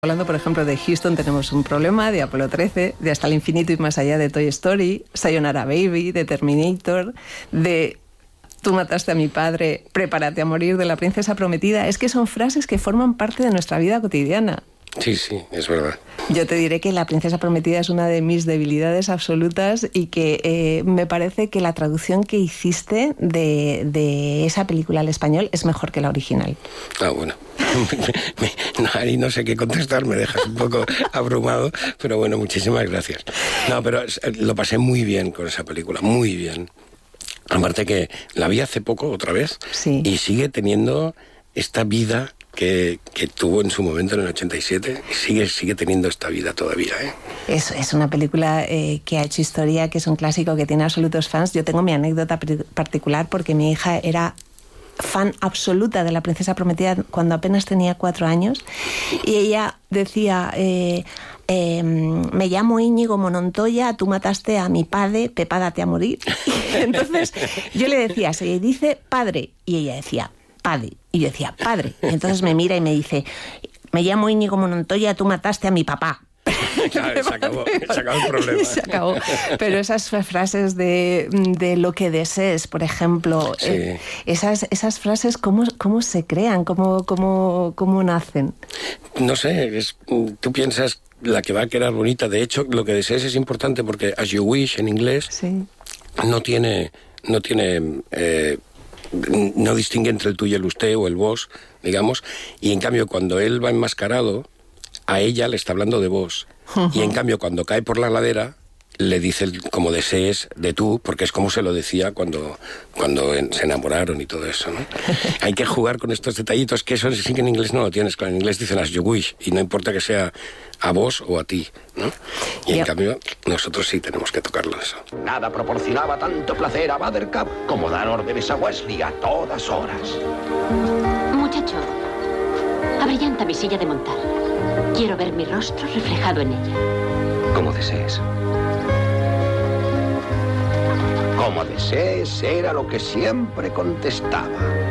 Hablando, por ejemplo, de Houston tenemos un problema, de Apolo 13, de Hasta el infinito y más allá, de Toy Story, Sayonara Baby, de Terminator, de Tú mataste a mi padre, prepárate a morir, de La princesa prometida. Es que son frases que forman parte de nuestra vida cotidiana. Sí, es verdad. Yo te diré que La princesa prometida es una de mis debilidades absolutas y que me parece que la traducción que hiciste de esa película al español es mejor que la original. Ah, bueno. Ahí no sé qué contestar, me dejas un poco abrumado, pero bueno, muchísimas gracias. No, pero lo pasé muy bien con esa película, muy bien. Aparte que la vi hace poco, otra vez, sí. Y sigue teniendo esta vida que tuvo en su momento en el 87 y sigue teniendo esta vida todavía, ¿eh? Es una película que ha hecho historia, que es un clásico, que tiene absolutos fans. Yo tengo mi anécdota particular porque mi hija era fan absoluta de La princesa prometida cuando apenas tenía 4 años y ella decía... me llamo Íñigo Monontoya, tú mataste a mi padre, prepárate a morir. Y entonces yo le decía, se dice padre, y ella decía padre, y yo decía padre. Y entonces me mira y me dice, me llamo Íñigo Monontoya, tú mataste a mi papá. Claro, se acabó el problema. Se acabó. Pero esas frases de lo que desees, por ejemplo, sí. Esas frases, ¿cómo se crean? ¿Cómo nacen? No sé, tú piensas la que va a quedar bonita. De hecho, lo que desees es importante porque as you wish en inglés sí. no distingue entre el tú y el usted o el vos, digamos, y en cambio cuando él va enmascarado, a ella le está hablando de vos. Y en cambio cuando cae por la ladera le dice como desees de tú, porque es como se lo decía cuando se enamoraron y todo eso, ¿no? Hay que jugar con estos detallitos, que eso sí que en inglés no lo tienes. En inglés dicen as you wish, y no importa que sea a vos o a ti, ¿no? Y en cambio, nosotros sí tenemos que tocarlo eso. Nada proporcionaba tanto placer a Buttercup como dar órdenes a Wesley a todas horas. Muchacho, abrillanta mi silla de montar. Quiero ver mi rostro reflejado en ella. Como desees. Como desees era lo que siempre contestaba.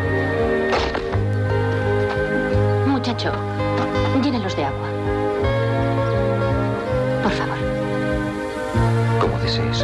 Muchacho, llénalos de agua. Por favor. Como desees.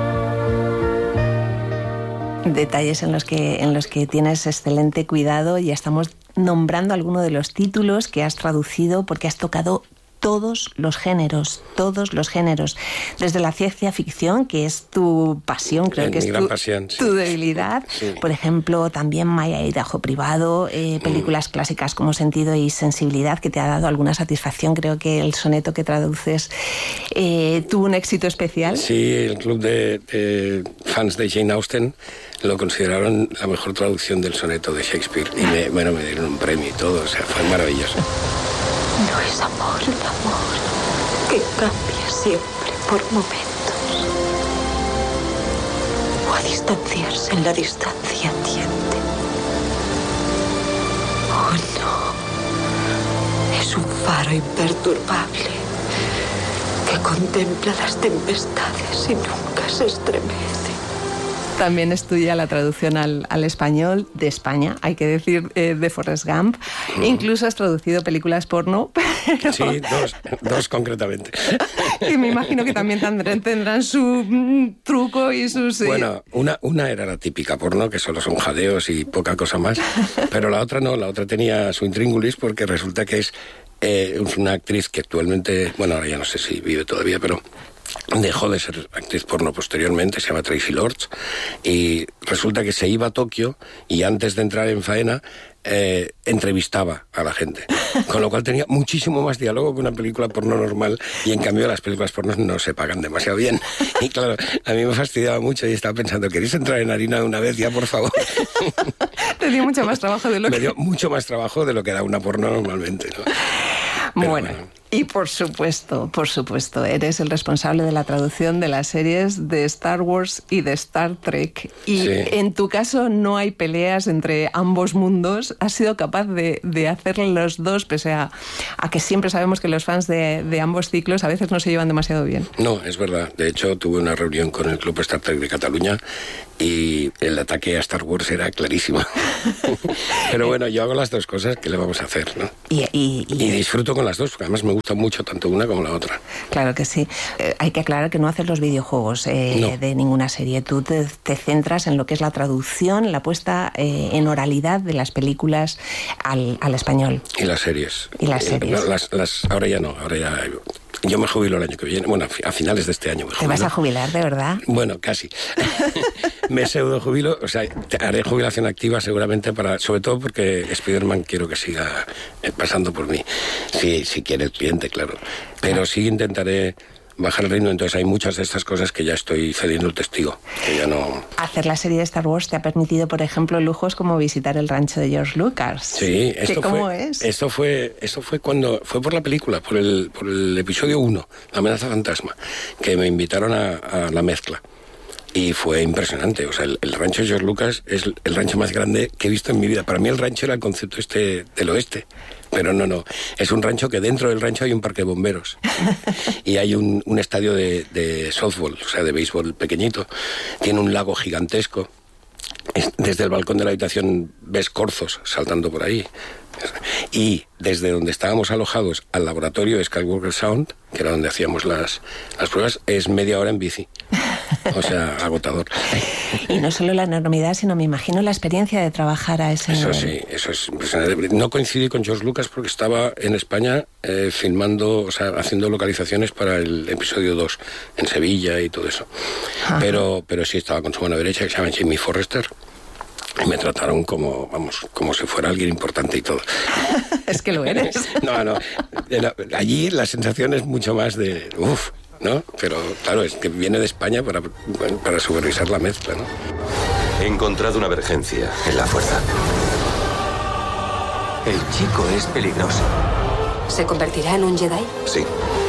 Detalles en los que tienes excelente cuidado, y estamos nombrando algunos de los títulos que has traducido porque has tocado todos los géneros, desde la ciencia ficción, que es tu pasión, creo que es tu debilidad, sí. Por ejemplo, también Maya y Tajo Privado, películas clásicas como Sentido y Sensibilidad, que te ha dado alguna satisfacción. Creo que el soneto que traduces tuvo un éxito especial. Sí, el club de fans de Jane Austen lo consideraron la mejor traducción del soneto de Shakespeare y me dieron un premio y todo, o sea, fue maravilloso. No es amor el amor que cambia siempre por momentos. O a distanciarse en la distancia tiende. Oh no, es un faro imperturbable que contempla las tempestades y nunca se estremece. También es tuya la traducción al español de España, hay que decir, de Forrest Gump. Incluso has traducido películas porno. Pero... Sí, dos concretamente. Y me imagino que también tendrán su truco y sus... Bueno, una era la típica porno, que solo son jadeos y poca cosa más, pero la otra no, la otra tenía su intríngulis porque resulta que es una actriz que actualmente, bueno, ahora ya no sé si vive todavía, pero... dejó de ser actriz porno posteriormente, se llama Tracy Lords, y resulta que se iba a Tokio y antes de entrar en faena entrevistaba a la gente, con lo cual tenía muchísimo más diálogo que una película porno normal, y en cambio las películas porno no se pagan demasiado bien, y claro, a mí me fastidiaba mucho y estaba pensando, ¿queréis entrar en harina de una vez ya, por favor? Te dio mucho más trabajo de lo que... Me dio mucho más trabajo de lo que da una porno normalmente, ¿no? Pero bueno, y por supuesto, eres el responsable de la traducción de las series de Star Wars y de Star Trek. Y sí. En tu caso no hay peleas entre ambos mundos. Has sido capaz de hacer los dos, pese a que siempre sabemos que los fans de ambos ciclos a veces no se llevan demasiado bien. No, es verdad. De hecho, tuve una reunión con el Club Star Trek de Cataluña y el ataque a Star Wars era clarísimo. Pero bueno, yo hago las dos cosas, ¿qué le vamos a hacer, no? Y disfruto con las dos, porque además me gustan mucho tanto una como la otra. Claro que sí. Hay que aclarar que no haces los videojuegos No. de ninguna serie. Tú te centras en lo que es la traducción, la puesta en oralidad de las películas al español. Y las series. Y las series. No, ahora ya no, ahora ya... Yo me jubilo el año que viene, bueno, a finales de este año me jubilo. ¿Te vas a jubilar, de verdad? Bueno, casi. Me pseudo jubilo, o sea, haré jubilación activa seguramente sobre todo porque Spider-Man quiero que siga pasando por mí. Si quiere el cliente, claro. Pero sí intentaré bajar el ritmo, entonces hay muchas de estas cosas que ya estoy cediendo el testigo, que ya no... Hacer la serie de Star Wars te ha permitido, por ejemplo, lujos como visitar el rancho de George Lucas. Sí, ¿Cómo es? Esto fue cuando fue por la película, por el episodio 1, La amenaza fantasma, que me invitaron a la mezcla. Y fue impresionante, o sea, el rancho de George Lucas es el rancho más grande que he visto en mi vida. Para mí el rancho era el concepto del oeste, pero no, es un rancho que dentro del rancho hay un parque de bomberos y hay un estadio de softball, o sea, de béisbol pequeñito, tiene un lago gigantesco. Desde el balcón de la habitación ves corzos saltando por ahí. Y desde donde estábamos alojados al laboratorio Skywalker Sound, que era donde hacíamos las pruebas, es media hora en bici. O sea, agotador. Y no solo la enormidad, sino me imagino la experiencia de trabajar a ese nivel. Sí, eso es impresionante. No coincidí con George Lucas porque estaba en España filmando, o sea, haciendo localizaciones para el episodio 2 en Sevilla y todo eso. Pero sí estaba con su mano derecha, que se llama Jamie Forrester. Y me trataron como si fuera alguien importante y todo. Es que lo eres. No. Allí la sensación es mucho más de... ¿no? Pero claro, es que viene de España para supervisar la mezcla, ¿no? He encontrado una emergencia en la fuerza. El chico es peligroso. ¿Se convertirá en un Jedi? Sí.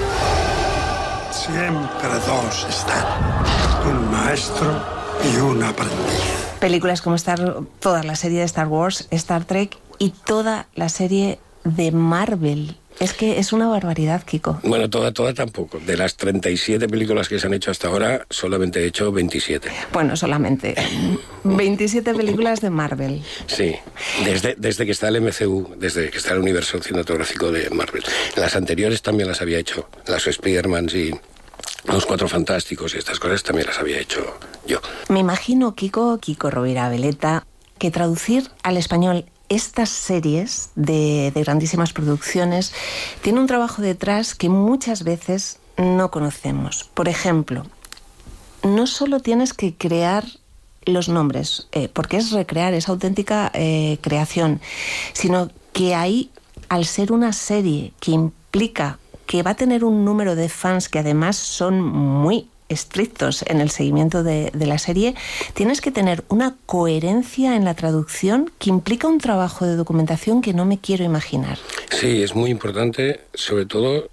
Siempre dos están. Un maestro y un aprendiz. Películas como toda la serie de Star Wars, Star Trek y toda la serie de Marvel. Es que es una barbaridad, Kiko. Bueno, toda tampoco. De las 37 películas que se han hecho hasta ahora, solamente he hecho 27. Bueno, solamente 27 películas de Marvel. Sí, desde que está el MCU, desde que está el universo cinematográfico de Marvel. Las anteriores también las había hecho, las Spider-Mans y los Cuatro Fantásticos y estas cosas también las había hecho yo. Me imagino, Kiko Rovira Veleta, que traducir al español estas series de grandísimas producciones tiene un trabajo detrás que muchas veces no conocemos. Por ejemplo, no solo tienes que crear los nombres, porque es recrear, es auténtica creación, sino que ahí, al ser una serie que implica que va a tener un número de fans que además son muy estrictos en el seguimiento de la serie, tienes que tener una coherencia en la traducción que implica un trabajo de documentación que no me quiero imaginar. Sí, es muy importante, sobre todo,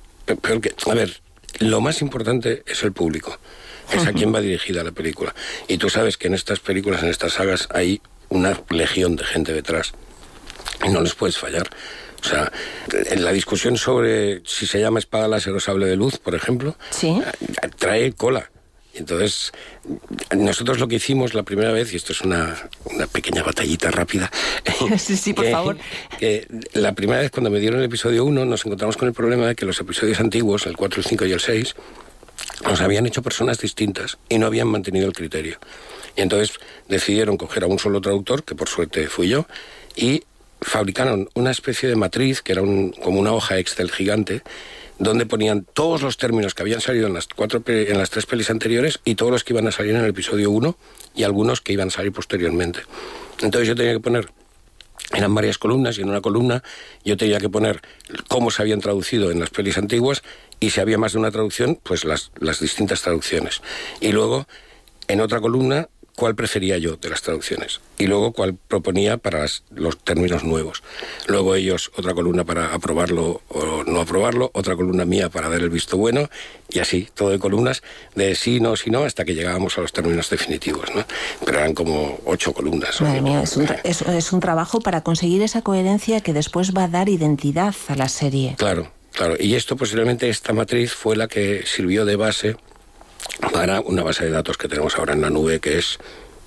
a ver, lo más importante es el público, es a quién va dirigida la película. Y tú sabes que en estas películas, en estas sagas, hay una legión de gente detrás y no les puedes fallar. O sea, en la discusión sobre si se llama espada láser o sable de luz, por ejemplo, ¿sí?, trae cola. Entonces, nosotros lo que hicimos la primera vez, y esto es una pequeña batallita rápida. Sí, por favor. Que la primera vez cuando me dieron el episodio 1 nos encontramos con el problema de que los episodios antiguos, el 4, el 5 y el 6, los habían hecho personas distintas y no habían mantenido el criterio. Y entonces decidieron coger a un solo traductor, que por suerte fui yo, y fabricaron una especie de matriz, que era como una hoja Excel gigante, donde ponían todos los términos que habían salido en las 3 pelis anteriores y todos los que iban a salir en el episodio 1 y algunos que iban a salir posteriormente. Entonces yo tenía que poner, eran varias columnas, y en una columna yo tenía que poner cómo se habían traducido en las pelis antiguas, y si había más de una traducción, pues las distintas traducciones. Y luego, en otra columna, cuál prefería yo de las traducciones, y luego cuál proponía para los términos nuevos. Luego ellos, otra columna para aprobarlo o no aprobarlo, otra columna mía para dar el visto bueno, y así, todo de columnas de sí, no, hasta que llegábamos a los términos definitivos, ¿no? Pero eran como 8 columnas. Madre mía, es un trabajo para conseguir esa coherencia que después va a dar identidad a la serie. Claro, y esto posiblemente, esta matriz fue la que sirvió de base para una base de datos que tenemos ahora en la nube, que es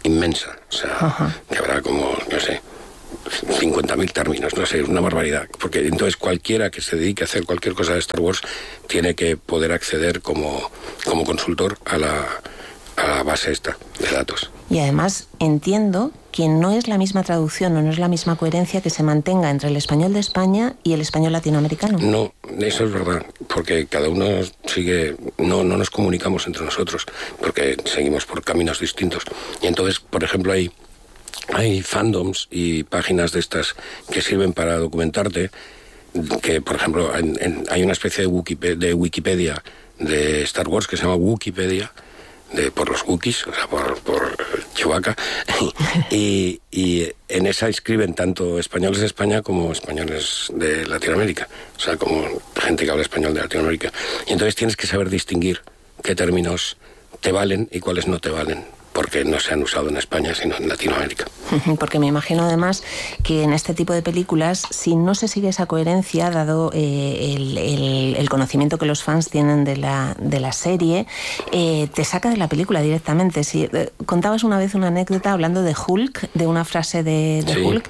inmensa. O sea, que habrá como, no sé, 50.000 términos, no sé, una barbaridad. Porque entonces cualquiera que se dedique a hacer cualquier cosa de Star Wars tiene que poder acceder como consultor a la base esta de datos. Y además entiendo que no es la misma traducción o no es la misma coherencia que se mantenga entre el español de España y el español latinoamericano. No, eso es verdad, porque cada uno sigue, no nos comunicamos entre nosotros, porque seguimos por caminos distintos. Y entonces, por ejemplo, hay fandoms y páginas de estas que sirven para documentarte, que, por ejemplo, hay una especie de Wikipedia de Star Wars que se llama Wikipedia, por los Wookiees, o sea, por Chewbacca, y en esa escriben tanto españoles de España como españoles de Latinoamérica, o sea, como gente que habla español de Latinoamérica. Y entonces tienes que saber distinguir qué términos te valen y cuáles no te valen, porque no se han usado en España, sino en Latinoamérica. Porque me imagino además que en este tipo de películas, si no se sigue esa coherencia, dado el conocimiento que los fans tienen de la serie, te saca de la película directamente. Si contabas una vez una anécdota hablando de Hulk, de una frase de sí. Hulk,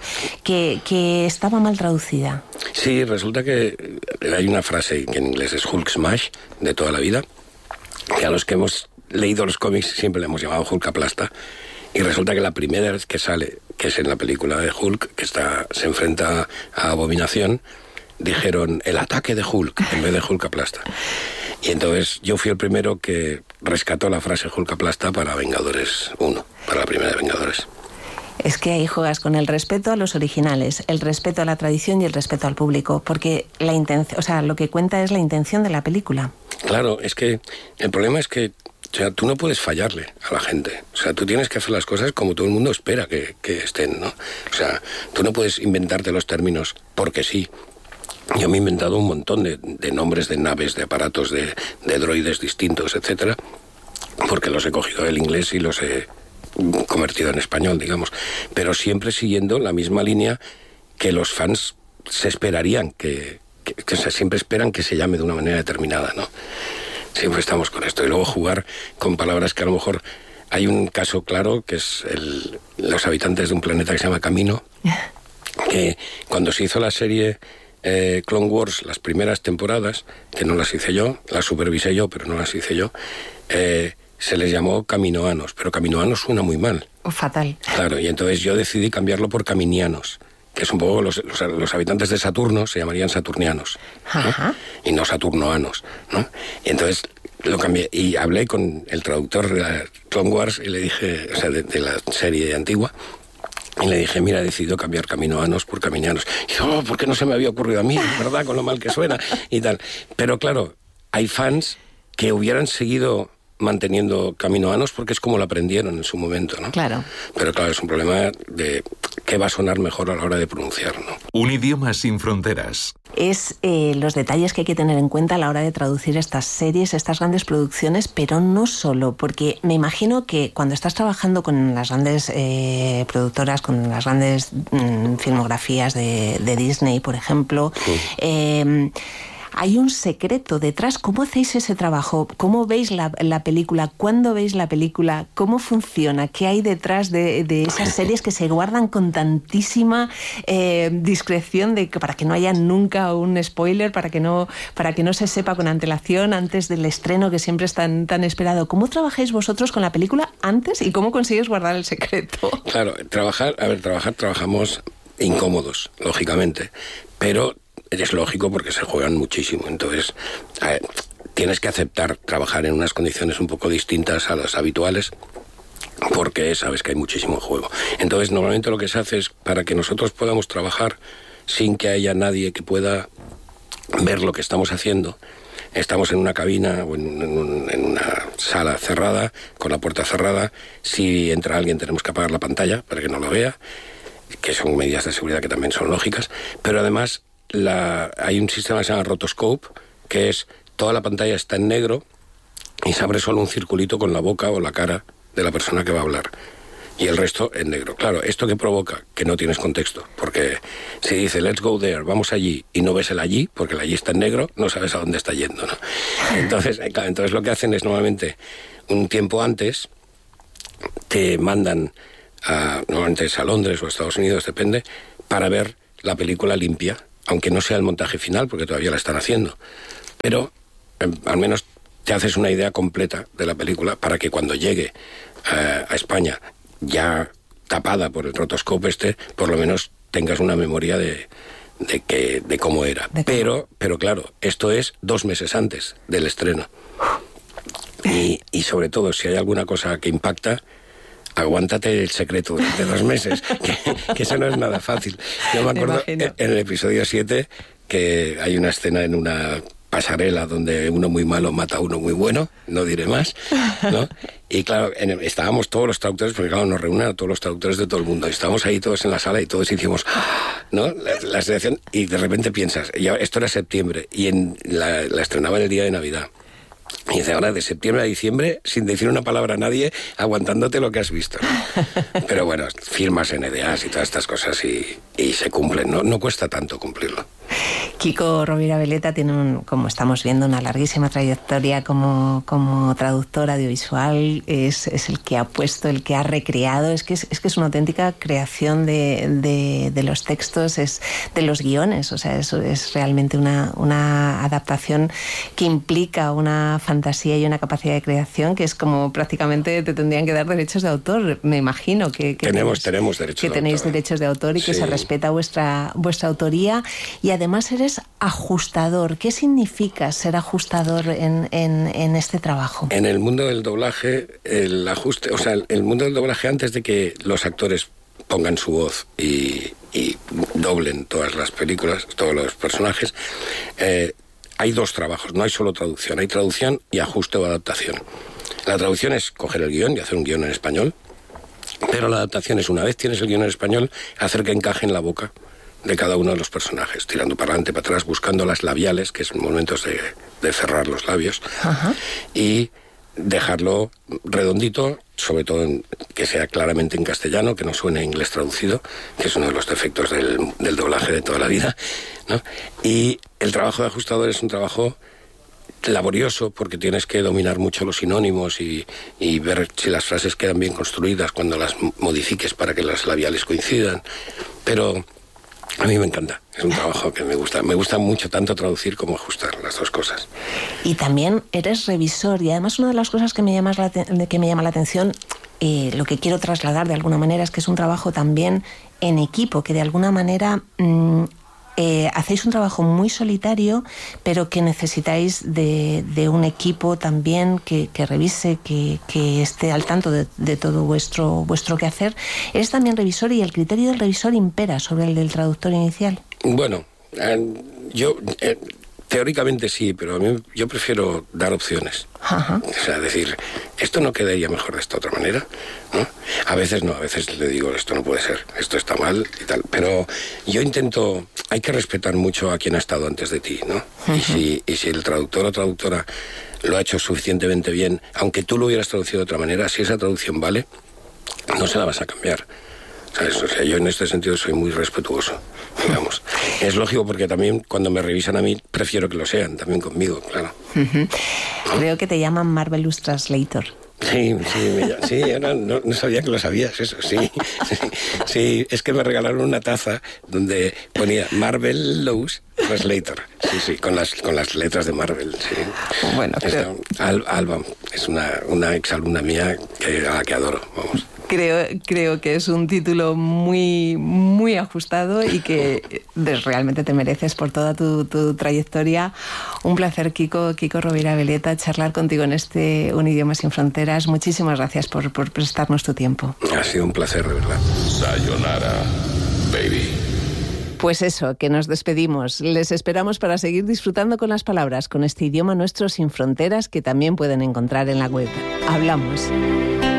que estaba mal traducida. Sí, resulta que hay una frase que en inglés es Hulk Smash, de toda la vida, que a los que hemos leído los cómics siempre le hemos llamado Hulk aplasta, y resulta que la primera vez que sale, que es en la película de Hulk, que se enfrenta a Abominación, dijeron el ataque de Hulk en vez de Hulk aplasta. Y entonces yo fui el primero que rescató la frase Hulk aplasta para Vengadores 1, para la primera de Vengadores. Es que ahí juegas con el respeto a los originales, el respeto a la tradición y el respeto al público, porque la intención, o sea, lo que cuenta es la intención de la película. Claro, es que el problema es que, o sea, tú no puedes fallarle a la gente. O sea, tú tienes que hacer las cosas como todo el mundo espera que estén, ¿no? O sea, tú no puedes inventarte los términos porque sí. Yo me he inventado un montón de nombres de naves, de aparatos, de droides distintos, etcétera, porque los he cogido del inglés y los he convertido en español, digamos. Pero siempre siguiendo la misma línea que los fans se esperarían, que siempre esperan que se llame de una manera determinada, ¿no? Siempre estamos con esto. Y luego jugar con palabras que a lo mejor... Hay un caso claro que es los habitantes de un planeta que se llama Camino, que cuando se hizo la serie Clone Wars, las primeras temporadas, que no las hice yo, las supervisé yo, pero no las hice yo, se les llamó caminoanos, pero caminoanos suena muy mal. Fatal. Claro, y entonces yo decidí cambiarlo por caminianos, que es un poco los habitantes de Saturno se llamarían saturnianos, ¿no? Y no saturnoanos, ¿no? Y entonces lo cambié y hablé con el traductor de la Clone Wars y le dije, o sea, de la serie antigua, y le dije, mira, he decidido cambiar caminoanos por caminianos. Y dice, oh, ¿por qué no se me había ocurrido a mí? ¿Verdad? Con lo mal que suena y tal. Pero claro, hay fans que hubieran seguido manteniendo caminoanos porque es como lo aprendieron en su momento, ¿no? Claro. Pero claro, es un problema de qué va a sonar mejor a la hora de pronunciar, ¿no? Un idioma sin fronteras. Es los detalles que hay que tener en cuenta a la hora de traducir estas series, estas grandes producciones, pero no solo, porque me imagino que cuando estás trabajando con las grandes productoras, con las grandes filmografías de Disney, por ejemplo, sí. Hay un secreto detrás. ¿Cómo hacéis ese trabajo? ¿Cómo veis la película? ¿Cuándo veis la película? ¿Cómo funciona? ¿Qué hay detrás de esas series que se guardan con tantísima discreción para que no haya nunca un spoiler, para que no se sepa con antelación antes del estreno, que siempre es tan esperado? ¿Cómo trabajáis vosotros con la película antes y cómo consigues guardar el secreto? Claro, trabajamos incómodos, lógicamente, pero es lógico porque se juegan muchísimo. Entonces, tienes que aceptar trabajar en unas condiciones un poco distintas a las habituales porque sabes que hay muchísimo juego. Entonces, normalmente lo que se hace es para que nosotros podamos trabajar sin que haya nadie que pueda ver lo que estamos haciendo. Estamos en una cabina o en una sala cerrada, con la puerta cerrada. Si entra alguien tenemos que apagar la pantalla para que no lo vea, que son medidas de seguridad que también son lógicas, pero además hay un sistema que se llama rotoscope, que es toda la pantalla está en negro y se abre solo un circulito con la boca o la cara de la persona que va a hablar y el resto en negro. Claro, ¿esto qué provoca? Que no tienes contexto, porque si dice let's go there, vamos allí, y no ves el allí, porque el allí está en negro, no sabes a dónde está yendo, ¿no? Entonces lo que hacen es normalmente un tiempo antes te mandan normalmente es a Londres o a Estados Unidos, depende, para ver la película limpia, aunque no sea el montaje final, porque todavía la están haciendo. Pero al menos te haces una idea completa de la película para que cuando llegue a España, ya tapada por el rotoscope por lo menos tengas una memoria de cómo era. Pero claro, esto es 2 meses antes del estreno. Y sobre todo, si hay alguna cosa que impacta, aguántate el secreto durante 2 meses, que eso no es nada fácil. Yo me acuerdo en el episodio 7 que hay una escena en una pasarela donde uno muy malo mata a uno muy bueno, no diré más, ¿no? Y claro, estábamos todos los traductores, porque claro, nos reúnen a todos los traductores de todo el mundo, y estábamos ahí todos en la sala y todos hicimos, ¿no? La selección, y de repente piensas, esto era septiembre, y la estrenaba en el día de Navidad. Y dice, ahora de septiembre a diciembre, sin decir una palabra a nadie, aguantándote lo que has visto, ¿no? Pero bueno, firmas NDAs y todas estas cosas y se cumplen, no cuesta tanto cumplirlo. Kiko Rovira Veleta tiene, como estamos viendo, una larguísima trayectoria como traductor audiovisual. Es el que ha puesto, el que ha recreado. Es que es una auténtica creación de los textos, es de los guiones. O sea, eso es realmente una adaptación que implica una fantasía y una capacidad de creación que es como prácticamente te tendrían que dar derechos de autor. Me imagino que tenemos derechos de autor. Que tenéis derechos de autor y que se respeta vuestra autoría. Y además eres ajustador. ¿Qué significa ser ajustador en este trabajo? En el mundo del doblaje, el ajuste, o sea, el mundo del doblaje, antes de que los actores pongan su voz y doblen todas las películas, todos los personajes, hay 2 trabajos, no hay solo traducción, hay traducción y ajuste o adaptación. La traducción es coger el guión y hacer un guión en español, pero la adaptación es, una vez tienes el guión en español, hacer que encaje en la boca de cada uno de los personajes, tirando para adelante, para atrás, buscando las labiales, que son momentos de cerrar los labios, y dejarlo redondito, sobre todo que sea claramente en castellano, que no suene inglés traducido, que es uno de los defectos del doblaje de toda la vida, ¿no? Y el trabajo de ajustador es un trabajo laborioso, porque tienes que dominar mucho los sinónimos y ver si las frases quedan bien construidas cuando las modifiques para que las labiales coincidan, pero a mí me encanta, es un trabajo que me gusta mucho tanto traducir como ajustar, las 2 cosas. Y también eres revisor, y además una de las cosas que me llama la atención, lo que quiero trasladar de alguna manera, es que es un trabajo también en equipo, que de alguna manera hacéis un trabajo muy solitario, pero que necesitáis de un equipo también que revise, que esté al tanto de todo vuestro quehacer. Eres también revisor, y el criterio del revisor impera sobre el del traductor inicial. Bueno, yo teóricamente sí, pero yo prefiero dar opciones. Ajá. O sea, decir, esto no quedaría mejor de esta otra manera, ¿no? A veces le digo, esto no puede ser, esto está mal y tal, pero yo intento, hay que respetar mucho a quien ha estado antes de ti, ¿no? Uh-huh. Y si el traductor o traductora lo ha hecho suficientemente bien, aunque tú lo hubieras traducido de otra manera, si esa traducción vale, no se la vas a cambiar. ¿Sabes? O sea, yo en este sentido soy muy respetuoso, digamos. Es lógico, porque también cuando me revisan a mí, prefiero que lo sean también conmigo, claro. Uh-huh. Creo que te llaman Marvelous Translator. Sí, no sabía que lo sabías, eso, sí, es que me regalaron una taza donde ponía Marvelous Translator, sí, con las letras de Marvel, sí. Bueno, Alba es una exalumna mía a la que adoro, vamos. Creo que es un título muy, muy ajustado y que realmente te mereces por toda tu trayectoria. Un placer, Kiko Rovira Veleta, charlar contigo en este Un Idioma Sin Fronteras. Muchísimas gracias por prestarnos tu tiempo. Ha sido un placer, de verdad. Sayonara, baby. Pues eso, que nos despedimos. Les esperamos para seguir disfrutando con las palabras, con este idioma nuestro sin fronteras, que también pueden encontrar en la web. Hablamos.